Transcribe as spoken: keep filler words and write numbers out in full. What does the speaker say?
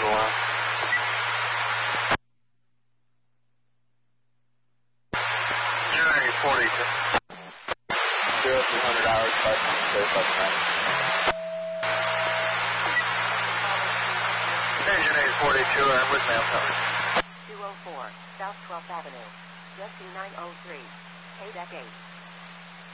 for a while. Unit forty-two. Zero two hundred hours, five hundred thirty-five nine. Engine eight forty-two, I'm with mail coverage. two oh four, South twelfth Avenue. Jet two nine oh three. K D E C eight.